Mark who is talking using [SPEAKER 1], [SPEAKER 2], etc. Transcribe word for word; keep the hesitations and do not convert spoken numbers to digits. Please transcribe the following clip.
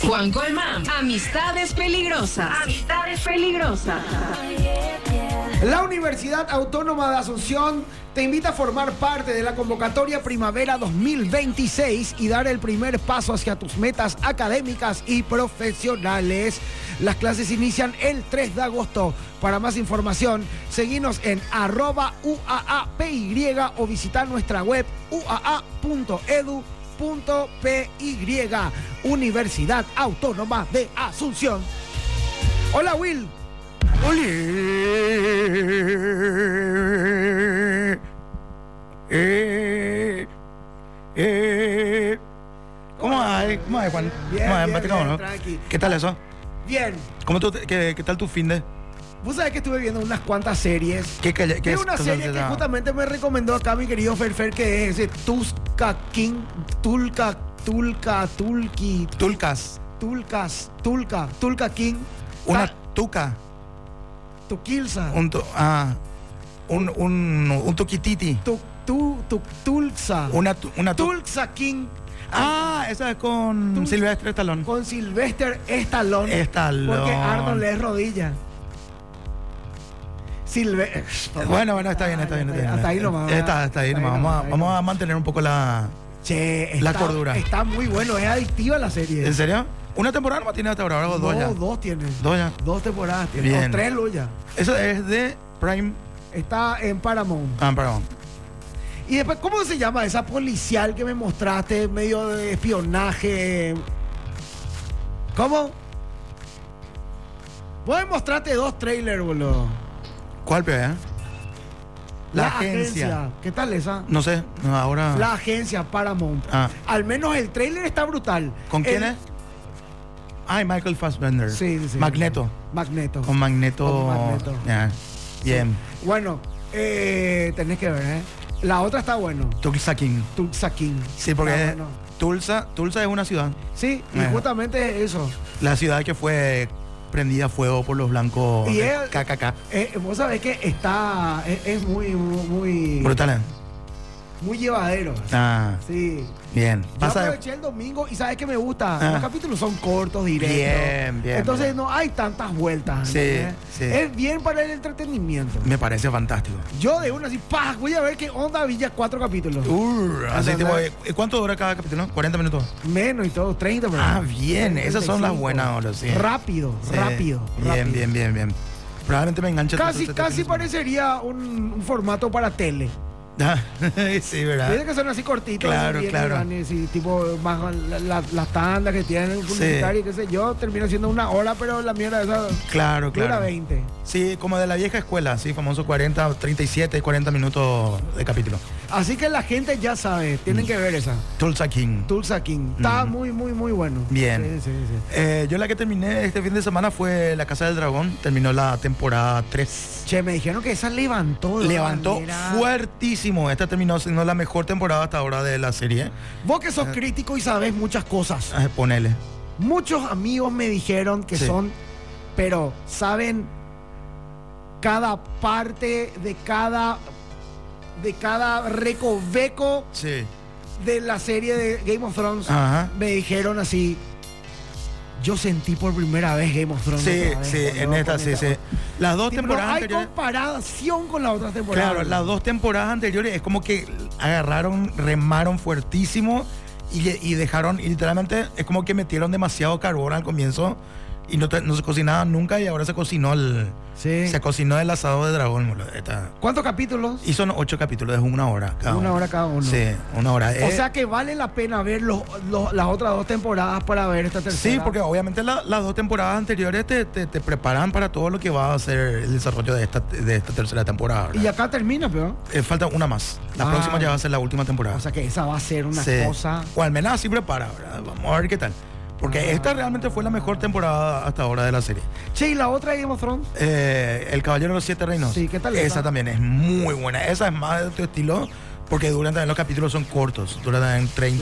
[SPEAKER 1] Juan Colmán, Amistades Peligrosas. Amistades Peligrosas.
[SPEAKER 2] La Universidad Autónoma de Asunción te invita a formar parte de la convocatoria Primavera dos mil veintiséis y dar el primer paso hacia tus metas académicas y profesionales. Las clases inician el tres de agosto. Para más información, seguinos en arroba U A A P Y o visita nuestra web u a a punto edu punto p y. Universidad Autónoma de Asunción. Hola, Will. Hola. Eh, eh.
[SPEAKER 3] ¿Cómo hay? ¿Cómo hay, Juan?
[SPEAKER 2] Bien,
[SPEAKER 3] ¿Cómo hay?
[SPEAKER 2] bien,
[SPEAKER 3] ¿Platicamos,
[SPEAKER 2] bien,
[SPEAKER 3] no?
[SPEAKER 2] tranqui.
[SPEAKER 3] ¿Qué tal eso?
[SPEAKER 2] Bien.
[SPEAKER 3] ¿Cómo tú, qué, ¿Qué tal tu fin de?
[SPEAKER 2] Vos sabés que estuve viendo unas cuantas series.
[SPEAKER 3] ¿Qué, qué, qué
[SPEAKER 2] Hay
[SPEAKER 3] es
[SPEAKER 2] una
[SPEAKER 3] cosa
[SPEAKER 2] serie
[SPEAKER 3] que
[SPEAKER 2] que
[SPEAKER 3] da?
[SPEAKER 2] justamente me recomendó acá mi querido Ferfer, que es ese Tuska King, Tulka, Tulka, Tulki,
[SPEAKER 3] Tulcas.
[SPEAKER 2] Tulkas, Tulka, Tulka King.
[SPEAKER 3] Una
[SPEAKER 2] Ta-
[SPEAKER 3] tuca.
[SPEAKER 2] Tukilsa.
[SPEAKER 3] Un, tu, ah, un, un, un tuquititi.
[SPEAKER 2] Tu, tu, tu, Tulsa.
[SPEAKER 3] Una, tu- una tu-
[SPEAKER 2] Tulsa King
[SPEAKER 3] Ah, esa es con
[SPEAKER 2] Tul-
[SPEAKER 3] Silvestre Stallone.
[SPEAKER 2] con Sylvester Stallone.
[SPEAKER 3] Stallone.
[SPEAKER 2] Porque Arnold es rodilla. Silve
[SPEAKER 3] Bueno, bueno, está bien, está bien. Está bien.
[SPEAKER 2] Hasta ahí nomás.
[SPEAKER 3] Está, está ahí nomás. Vamos a, vamos a mantener un poco la...
[SPEAKER 2] Che,
[SPEAKER 3] La
[SPEAKER 2] está-
[SPEAKER 3] cordura.
[SPEAKER 2] Está muy bueno, es adictiva la serie.
[SPEAKER 3] ¿En serio? ¿Una temporada nomás tiene hasta ahora o dos ya?
[SPEAKER 2] No, dos tiene.
[SPEAKER 3] Dos ya.
[SPEAKER 2] Dos temporadas tiene.
[SPEAKER 3] Bien.
[SPEAKER 2] O tres lo ya.
[SPEAKER 3] Eso es de Prime.
[SPEAKER 2] Está en Paramount.
[SPEAKER 3] Ah, perdón.
[SPEAKER 2] Y después, ¿cómo se llama esa policial que me mostraste? Medio de espionaje. ¿Cómo? Vos me mostraste dos trailers, boludo.
[SPEAKER 3] ¿Cuál, pe? eh? La, agencia.
[SPEAKER 2] ¿Qué tal esa?
[SPEAKER 3] No sé, no, ahora...
[SPEAKER 2] La agencia Paramount.
[SPEAKER 3] Ah.
[SPEAKER 2] Al menos el trailer está brutal.
[SPEAKER 3] ¿Con quién
[SPEAKER 2] El-
[SPEAKER 3] es? Ay, Michael Fassbender.
[SPEAKER 2] Sí, sí.
[SPEAKER 3] Magneto.
[SPEAKER 2] Magneto.
[SPEAKER 3] Con Magneto.
[SPEAKER 2] Con Magneto.
[SPEAKER 3] Ya. Bien.
[SPEAKER 2] Bueno, eh, tenés que ver, ¿eh? La otra está bueno.
[SPEAKER 3] Tulsa King.
[SPEAKER 2] Tulsa King.
[SPEAKER 3] Sí, porque
[SPEAKER 2] Está
[SPEAKER 3] es-
[SPEAKER 2] bueno.
[SPEAKER 3] Tulsa, Tulsa es una ciudad.
[SPEAKER 2] Sí, y
[SPEAKER 3] Ajá.
[SPEAKER 2] justamente eso.
[SPEAKER 3] La ciudad que fue prendida a fuego por los blancos
[SPEAKER 2] Y
[SPEAKER 3] de
[SPEAKER 2] es-
[SPEAKER 3] K K K.
[SPEAKER 2] Eh, vos sabés que está. Es, es muy, muy.
[SPEAKER 3] Brutal, ¿eh?
[SPEAKER 2] Muy llevadero.
[SPEAKER 3] Ah,
[SPEAKER 2] Sí.
[SPEAKER 3] bien.
[SPEAKER 2] Yo
[SPEAKER 3] Pasa de-
[SPEAKER 2] aproveché el domingo y sabes que me gusta.
[SPEAKER 3] Ah.
[SPEAKER 2] Los capítulos son cortos, directos.
[SPEAKER 3] Bien, bien,
[SPEAKER 2] Entonces
[SPEAKER 3] bien.
[SPEAKER 2] no hay tantas vueltas.
[SPEAKER 3] Sí,
[SPEAKER 2] ¿entendés?
[SPEAKER 3] sí.
[SPEAKER 2] Es bien para el entretenimiento.
[SPEAKER 3] Me parece fantástico.
[SPEAKER 2] Yo de una así, ¡pah! Voy a ver qué onda Villa, cuatro capítulos.
[SPEAKER 3] Uh, así
[SPEAKER 2] ¿Entendés?
[SPEAKER 3] tipo, ¿y ¿cuánto dura cada capítulo? ¿cuarenta minutos?
[SPEAKER 2] Menos y todo, treinta. por
[SPEAKER 3] Ah,
[SPEAKER 2] ahí.
[SPEAKER 3] bien. Esas son las
[SPEAKER 2] treinta y cinco.
[SPEAKER 3] buenas ahora, sí.
[SPEAKER 2] Rápido,
[SPEAKER 3] Sí.
[SPEAKER 2] rápido.
[SPEAKER 3] Bien,
[SPEAKER 2] rápido.
[SPEAKER 3] bien, bien, bien. Probablemente me enganche.
[SPEAKER 2] Casi,
[SPEAKER 3] tanto,
[SPEAKER 2] casi
[SPEAKER 3] tanto,
[SPEAKER 2] parecería un, un formato para tele.
[SPEAKER 3] Ah, sí, ¿verdad?
[SPEAKER 2] Tiene que ser así cortitos.
[SPEAKER 3] Claro,
[SPEAKER 2] así,
[SPEAKER 3] claro.
[SPEAKER 2] van y así, tipo, más la- la- las tandas que tienen el publicitario y qué sé yo, termina siendo una hora, pero la mierda esa
[SPEAKER 3] Claro,
[SPEAKER 2] dura
[SPEAKER 3] claro.
[SPEAKER 2] veinte.
[SPEAKER 3] Sí, como de la vieja escuela, sí, famoso cuarenta, treinta y siete, cuarenta minutos de capítulo.
[SPEAKER 2] Así que la gente ya sabe, tienen que ver esa.
[SPEAKER 3] Tulsa King.
[SPEAKER 2] Tulsa King. Está
[SPEAKER 3] Mm.
[SPEAKER 2] muy, muy, muy bueno.
[SPEAKER 3] Bien.
[SPEAKER 2] Sí, sí, sí.
[SPEAKER 3] Eh, yo la que terminé este fin de semana fue La Casa del Dragón. Terminó la temporada tres.
[SPEAKER 2] Che, me dijeron que esa levantó. de una
[SPEAKER 3] Levantó
[SPEAKER 2] manera-
[SPEAKER 3] fuertísimo. Esta terminó siendo la mejor temporada hasta ahora de la serie.
[SPEAKER 2] Vos que sos crítico y sabés muchas cosas.
[SPEAKER 3] Ah, ponele.
[SPEAKER 2] Muchos amigos me dijeron que
[SPEAKER 3] Sí.
[SPEAKER 2] son, pero saben cada parte de cada de cada recoveco
[SPEAKER 3] Sí.
[SPEAKER 2] de la serie de Game of Thrones.
[SPEAKER 3] Ajá.
[SPEAKER 2] Me dijeron así. Yo sentí por primera vez Game of Thrones.
[SPEAKER 3] Sí,
[SPEAKER 2] otra vez,
[SPEAKER 3] sí,
[SPEAKER 2] boludo,
[SPEAKER 3] en esta,
[SPEAKER 2] con
[SPEAKER 3] sí,
[SPEAKER 2] esta-
[SPEAKER 3] sí. Las dos
[SPEAKER 2] Tipo,
[SPEAKER 3] temporadas
[SPEAKER 2] no hay
[SPEAKER 3] anteriores.
[SPEAKER 2] comparación con las otras temporadas.
[SPEAKER 3] Claro, las dos temporadas anteriores es como que agarraron, remaron fuertísimo y, y dejaron, y literalmente es como que metieron demasiado carbón al comienzo y no, te- no se cocinaba nunca y ahora se cocinó el,
[SPEAKER 2] Sí.
[SPEAKER 3] se cocinó el asado de dragón. boludo. Esta-
[SPEAKER 2] ¿Cuántos capítulos?
[SPEAKER 3] y son ocho capítulos, es una hora cada
[SPEAKER 2] Una
[SPEAKER 3] uno.
[SPEAKER 2] hora cada uno.
[SPEAKER 3] Sí, una hora.
[SPEAKER 2] O
[SPEAKER 3] Eh,
[SPEAKER 2] sea que vale la pena ver los, los- las otras dos temporadas para ver esta tercera.
[SPEAKER 3] sí, porque obviamente la- las dos temporadas anteriores te, te- te preparan para todo lo que va a ser el desarrollo de esta, de esta tercera temporada. ¿verdad?
[SPEAKER 2] Y acá termina, pero.
[SPEAKER 3] Eh, falta una más. La
[SPEAKER 2] Ah.
[SPEAKER 3] próxima ya va a ser la última temporada.
[SPEAKER 2] O sea que esa va a ser una
[SPEAKER 3] Sí.
[SPEAKER 2] cosa.
[SPEAKER 3] O al menos así prepara, ¿verdad? Vamos a ver qué tal. Porque
[SPEAKER 2] Ah.
[SPEAKER 3] esta realmente fue la mejor temporada hasta ahora de la serie.
[SPEAKER 2] Che, ¿y la otra Game of Thrones?
[SPEAKER 3] Eh, El Caballero de los Siete Reinos.
[SPEAKER 2] Sí, ¿qué tal
[SPEAKER 3] Esa
[SPEAKER 2] esa?
[SPEAKER 3] también es muy buena. Esa es más de tu estilo porque duran también los capítulos son cortos. Duran también treinta